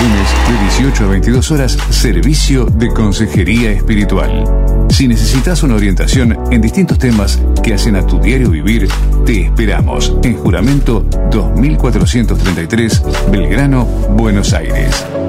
lunes de 18 a 22 horas, servicio de consejería espiritual. Si necesitas una orientación en distintos temas que hacen a tu diario vivir, te esperamos en Juramento 2433, Belgrano, Buenos Aires.